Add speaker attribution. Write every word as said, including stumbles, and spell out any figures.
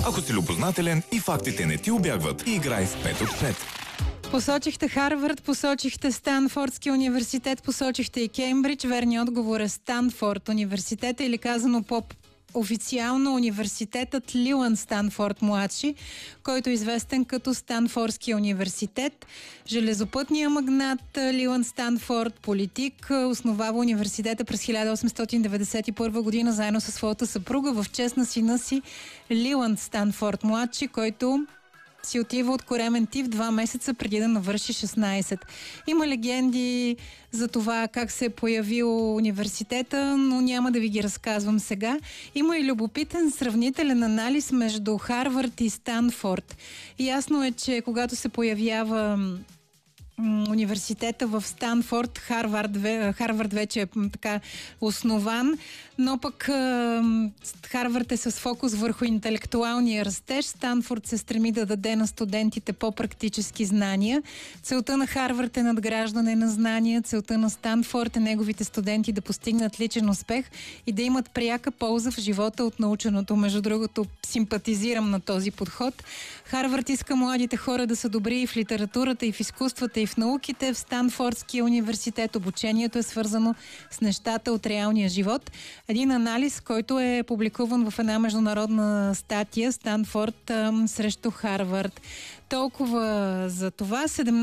Speaker 1: Ако си любознателен и фактите не ти убягват, играй с пет от пет.
Speaker 2: Посочихте Харвард, посочихте Станфордски университет, посочихте и Кембридж. Верният отговор е Станфорд университета, или казано по официално университетът Лиланд Станфорд младши, който е известен като Станфордския университет. Железопътният магнат Лиланд Станфорд, политик, основава университета през хиляда осемстотин деветдесет и първа година заедно със своята съпруга в чест на сина си Лиланд Станфорд младши, който си отива от коремен тиф два месеца преди да навърши шестнайсет. Има легенди за това как се е появил университета, но няма да ви ги разказвам сега. Има и любопитен сравнителен анализ между Харвард и Станфорд. Ясно е, че когато се появява университета в Станфорд, Харвард, Харвард вече е така основан, но пък Харвард е с фокус върху интелектуалния растеж. Станфорд се стреми да даде на студентите по-практически знания. Целта на Харвард е надграждане на знания, целта на Станфорд е неговите студенти да постигнат личен успех и да имат пряка полза в живота от наученото. Между другото, симпатизирам на този подход. Харвард иска младите хора да са добри и в литературата, и в изкуствата, и в науките. В Станфордския университет обучението е свързано с нещата от реалния живот. Един анализ, който е публикуван в една международна статия Станфорд срещу Харвард. Толкова за това.